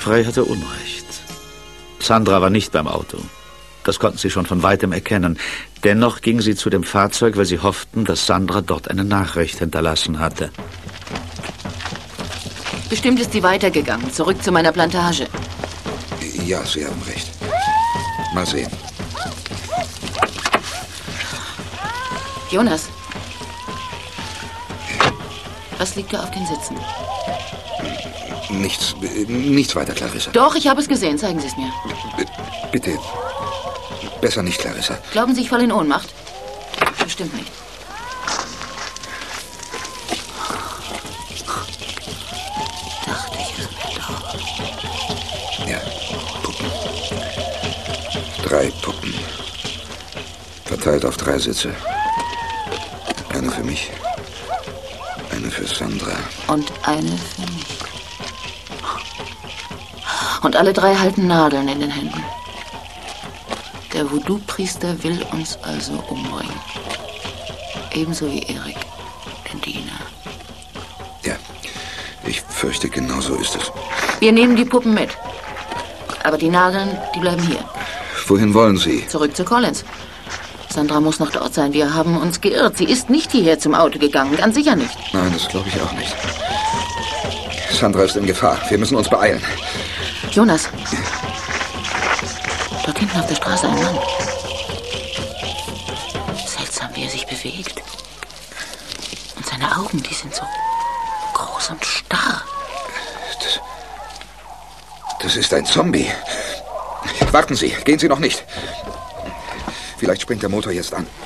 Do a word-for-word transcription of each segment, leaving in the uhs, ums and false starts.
Frey hatte Unrecht. Sandra war nicht beim Auto. Das konnten sie schon von weitem erkennen. Dennoch gingen sie zu dem Fahrzeug, weil sie hofften, dass Sandra dort eine Nachricht hinterlassen hatte. Bestimmt ist sie weitergegangen, zurück zu meiner Plantage. Ja, Sie haben recht. Mal sehen. Jonas. Was liegt da auf den Sitzen? Nichts, nichts weiter, Clarissa. Doch, ich habe es gesehen. Zeigen Sie es mir. B- bitte. Besser nicht, Clarissa. Glauben Sie, ich falle in Ohnmacht? Bestimmt nicht. Dachte ich es mir doch. Ja, Puppen. Drei Puppen. Verteilt auf drei Sitze. Eine für mich. Eine für Sandra. Und eine für mich. Und alle drei halten Nadeln in den Händen. Der Voodoo-Priester will uns also umbringen. Ebenso wie Erik, den Diener. Ja, ich fürchte, genau so ist es. Wir nehmen die Puppen mit. Aber die Nadeln, die bleiben hier. Wohin wollen Sie? Zurück zu Collins. Sandra muss noch dort sein. Wir haben uns geirrt. Sie ist nicht hierher zum Auto gegangen. Ganz sicher nicht. Nein, das glaube ich auch nicht. Sandra ist in Gefahr. Wir müssen uns beeilen. Jonas. Dort hinten auf der Straße ein Mann. Seltsam, wie er sich bewegt. Und seine Augen, die sind so groß und starr. Das, das ist ein Zombie. Warten Sie, gehen Sie noch nicht. Vielleicht springt der Motor jetzt an.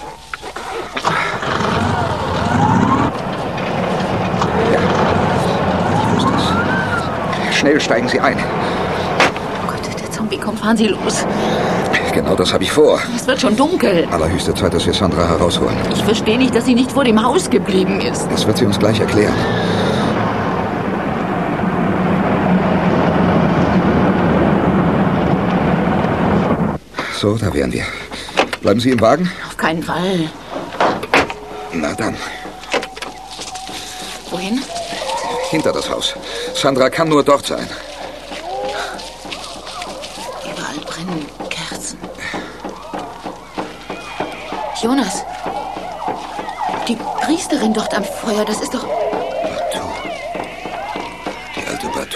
Ja, ich wusste es. Schnell steigen Sie ein. Oh Gott, der Zombie kommt, fahren Sie los. Genau das habe ich vor. Es wird schon dunkel. Allerhöchste Zeit, dass wir Sandra herausholen. Ich verstehe nicht, dass sie nicht vor dem Haus geblieben ist. Das wird sie uns gleich erklären. So, da wären wir. Bleiben Sie im Wagen? Auf keinen Fall. Na dann. Wohin? Hinter das Haus. Sandra kann nur dort sein. Überall brennen Kerzen. Jonas. Die Priesterin dort am Feuer, das ist doch... Batu. Die alte Batu.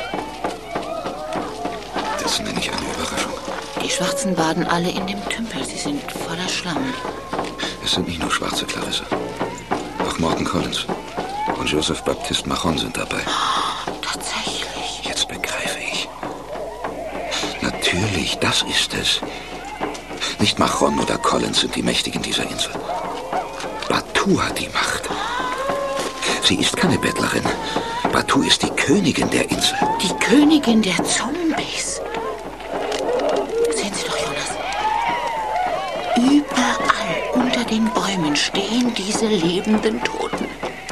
Das nenne ich eine Überraschung. Die Schwarzen baden alle in dem Tümpel. Sie sind voller Schlamm. Es sind nicht nur Schwarze, Clarissa. Auch Morton Collins und Joseph Baptiste Mahon sind dabei. Oh, tatsächlich. Jetzt begreife ich. Natürlich, das ist es. Nicht Mahon oder Collins sind die Mächtigen dieser Insel. Batu hat die Macht. Sie ist keine Bettlerin. Batu ist die Königin der Insel. Die Königin der Zombies. Sehen Sie doch, Jonas. Überall unter den Bäumen stehen diese lebenden Toten.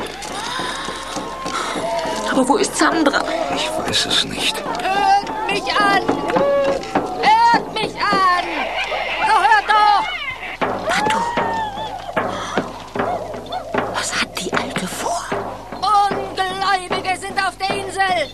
Aber wo ist Sandra? Ich weiß es nicht. Hört mich an! Hört mich an! So hört doch! Batu. Was hat die Alte vor? Ungläubige sind auf der Insel!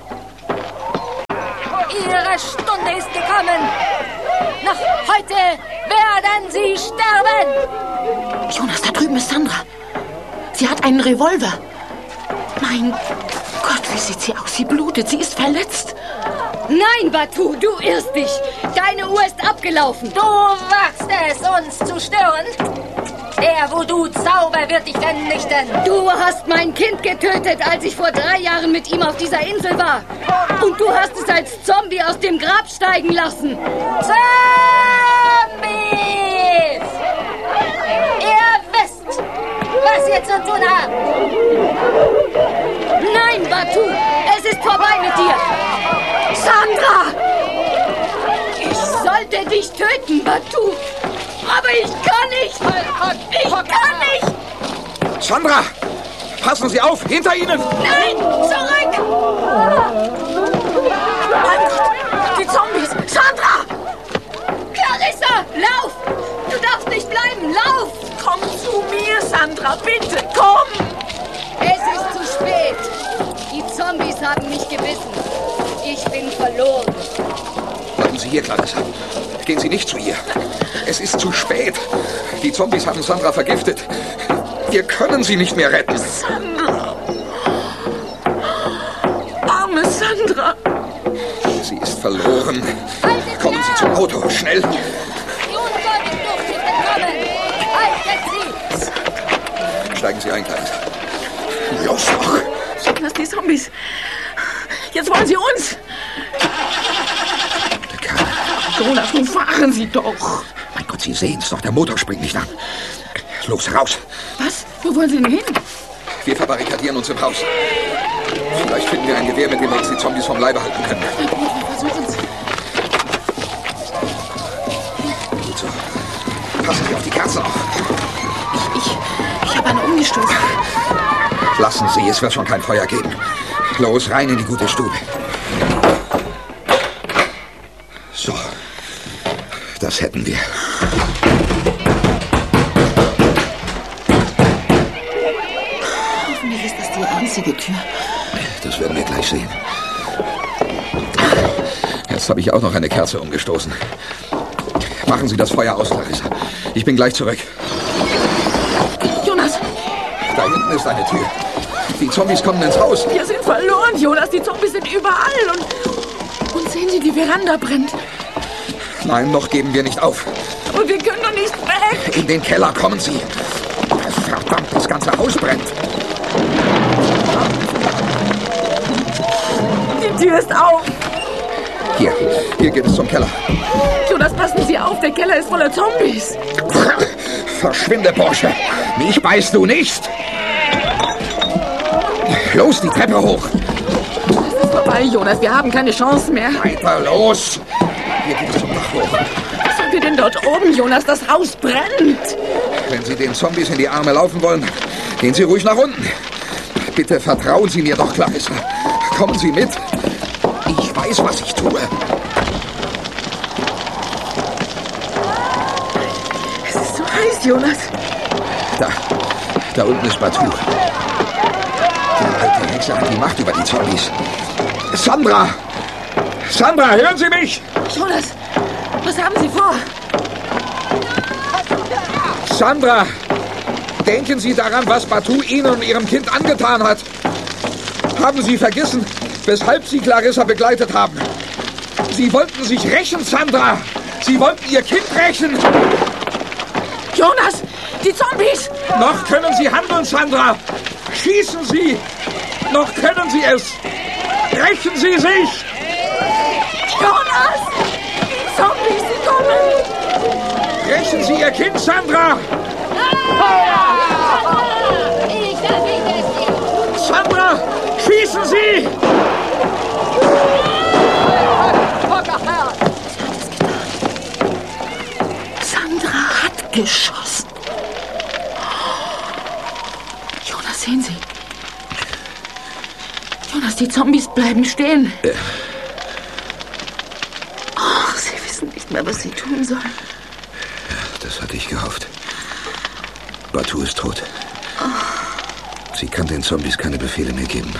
Ihre Stunde ist gekommen! Noch heute werden sie sterben! Jonas, da drüben ist Sandra. Sie hat einen Revolver. Mein Gott, wie sieht sie aus? Sie blutet, sie ist verletzt. Nein, Batu, du irrst dich. Deine Uhr ist abgelaufen. Du wagst es, uns zu stören? Der Voodoo-Zauber wird dich vernichten. Du hast mein Kind getötet, als ich vor drei Jahren mit ihm auf dieser Insel war. Und du hast es als Zombie aus dem Grab steigen lassen. Zombies! Ihr wisst, was ihr zu tun habt. Nein, Batu, es ist vorbei mit dir. Sandra! Ich sollte dich töten, Batu. Aber ich kann nicht. Ich kann nicht. Sandra! Passen Sie auf! Hinter Ihnen! Nein, zurück! Mein Gott, die Zombies! Sandra! Clarissa, lauf! Du darfst nicht bleiben, lauf! Komm zu mir, Sandra, bitte, komm! Es ist zu spät. Die Zombies haben mich gebissen. Ich bin verloren. Bleiben Sie hier, Clarissa. Gehen Sie nicht zu ihr. Es ist zu spät. Die Zombies haben Sandra vergiftet. Wir können sie nicht mehr retten. Sandra. Arme Sandra. Sie ist verloren. Kommen Sie zum Auto, schnell. Die Unglücksdurchschnitte kommen. Halten Sie. Steigen Sie ein, Clarissa. Los doch. Jonas, die Zombies. Jetzt wollen sie uns. Der Kerl. Jonas, nun fahren Sie doch. Mein Gott, Sie sehen's doch. Der Motor springt nicht an. Los, raus. Was? Wo wollen Sie denn hin? Wir verbarrikadieren uns im Haus. Vielleicht finden wir ein Gewehr, mit dem wir uns die Zombies vom Leibe halten können. Na gut, wir versuchen's. Gut so. Passen Sie auf die Kerze auf. Ich, ich, ich habe eine umgestoßen. Lassen Sie, es wird schon kein Feuer geben. Los, rein in die gute Stube. So. Das hätten wir. Hoffentlich ist das die einzige Tür. Das werden wir gleich sehen. Jetzt habe ich auch noch eine Kerze umgestoßen. Machen Sie das Feuer aus, Clarissa. Ich bin gleich zurück. Jonas! Da hinten ist eine Tür. Die Zombies kommen ins Haus. Wir sind verloren, Jonas. Die Zombies sind überall. Und, und sehen Sie, die Veranda brennt. Nein, noch geben wir nicht auf. Und wir können doch nicht weg. In den Keller kommen Sie. Verdammt, das ganze Haus brennt. Die Tür ist auf. Hier, hier geht es zum Keller. Jonas, passen Sie auf. Der Keller ist voller Zombies. Verschwinde, Bursche. Mich beißt du nicht. Los, die Treppe hoch. Es ist vorbei, Jonas. Wir haben keine Chance mehr. Weiter los. Hier geht es zum Dach hoch. Was sind wir denn dort oben, Jonas? Das Haus brennt. Wenn Sie den Zombies in die Arme laufen wollen, gehen Sie ruhig nach unten. Bitte vertrauen Sie mir doch, Clarissa. Kommen Sie mit. Ich weiß, was ich tue. Es ist so heiß, Jonas. Da, da unten ist Batu. Die alte Hexe hat die Macht über die Zombies. Sandra! Sandra, hören Sie mich! Jonas, was haben Sie vor? Sandra! Denken Sie daran, was Batu Ihnen und Ihrem Kind angetan hat. Haben Sie vergessen, weshalb Sie Clarissa begleitet haben? Sie wollten sich rächen, Sandra! Sie wollten Ihr Kind rächen! Jonas, die Zombies! Noch können Sie handeln, Sandra! Schießen Sie! Noch können Sie es! Rächen Sie sich! Jonas! Die Zombies, sie kommen! Rächen Sie Ihr Kind, Sandra! Ich verbiete es dir. Sandra! Schießen Sie! Sandra hat geschossen. Jonas, sehen Sie. Jonas, die Zombies bleiben stehen. Ja. Oh, sie wissen nicht mehr, was sie tun sollen. Das hatte ich gehofft. Batu ist tot. Sie kann den Zombies keine Befehle mehr geben.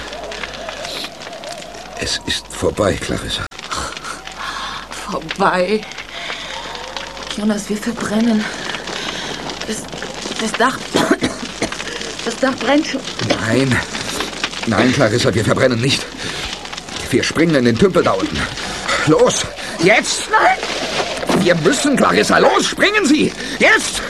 Es ist vorbei, Clarissa. Vorbei. Jonas, wir verbrennen. Das, das Dach... Das Dach brennt schon. Nein. Nein, Clarissa, wir verbrennen nicht. Wir springen in den Tümpel da unten. Los, jetzt! Nein! Wir müssen, Clarissa, los, springen Sie! Jetzt!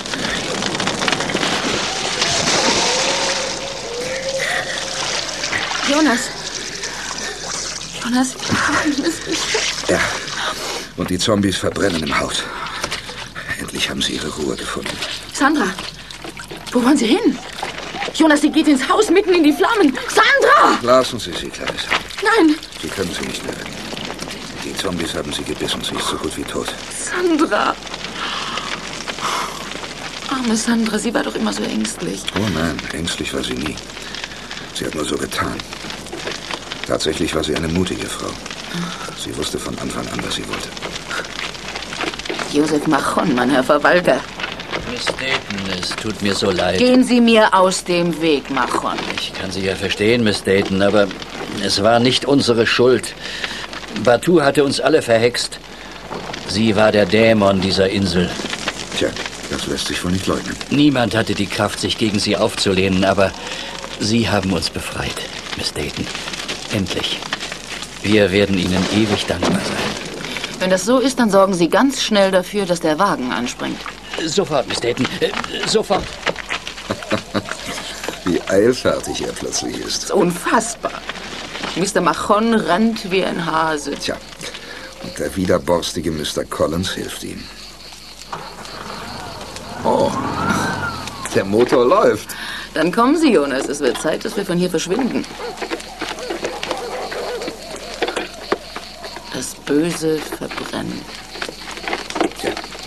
Jonas. Jonas, wir müssen... Ja, und die Zombies verbrennen im Haus. Endlich haben sie ihre Ruhe gefunden. Sandra, wo wollen Sie hin? Jonas, sie geht ins Haus mitten in die Flammen. Sandra! Lassen Sie sie, Clarissa. Nein, Sie können sie nicht mehr retten. Die Zombies haben sie gebissen. Sie ist so gut wie tot. Sandra. Arme Sandra, sie war doch immer so ängstlich. Oh nein, ängstlich war sie nie. Sie hat nur so getan. Tatsächlich war sie eine mutige Frau. Sie wusste von Anfang an, was sie wollte. Josef Machon, mein Herr Verwalter. Miss Dayton, es tut mir so leid. Gehen Sie mir aus dem Weg, Machon. Ich kann Sie ja verstehen, Miss Dayton, aber es war nicht unsere Schuld. Batu hatte uns alle verhext. Sie war der Dämon dieser Insel. Tja, das lässt sich wohl nicht leugnen. Niemand hatte die Kraft, sich gegen sie aufzulehnen, aber Sie haben uns befreit, Miss Dayton. Endlich. Wir werden Ihnen ewig dankbar sein. Wenn das so ist, dann sorgen Sie ganz schnell dafür, dass der Wagen anspringt. Sofort, Miss Dayton. Äh, sofort. Wie eilfertig er plötzlich ist. Das ist unfassbar. Mister Machon rennt wie ein Hase. Tja, und der widerborstige Mister Collins hilft ihm. Oh, der Motor läuft. Dann kommen Sie, Jonas. Es wird Zeit, dass wir von hier verschwinden. Das Böse verbrennen. Tja.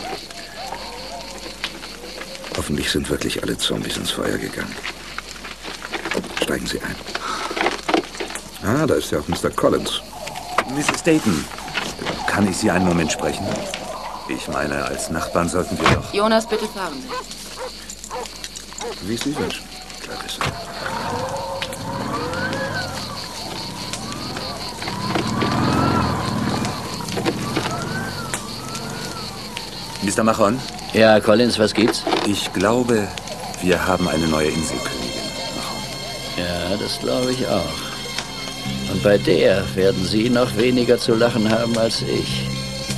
Hoffentlich sind wirklich alle Zombies ins Feuer gegangen. Steigen Sie ein. Ah, da ist ja auch Mister Collins. Misses Dayton, kann ich Sie einen Moment sprechen? Ich meine, als Nachbarn sollten wir doch... Jonas, bitte fahren Sie. Wie Sie wünschen, Clarissa. Mister Machon? Ja, Collins, was gibt's? Ich glaube, wir haben eine neue Inselkönigin. Machon. Ja, das glaube ich auch. Und bei der werden Sie noch weniger zu lachen haben als ich.